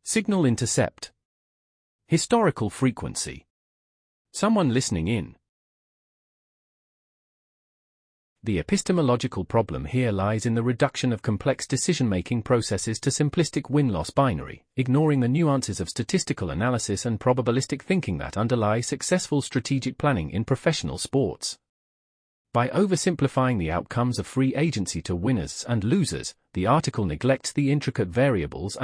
Signal intercept. Historical frequency. Someone listening in. The epistemological problem here lies in the reduction of complex decision-making processes to simplistic win-loss binary, ignoring the nuances of statistical analysis and probabilistic thinking that underlie successful strategic planning in professional sports. By oversimplifying the outcomes of free agency to winners and losers, the article neglects the intricate variables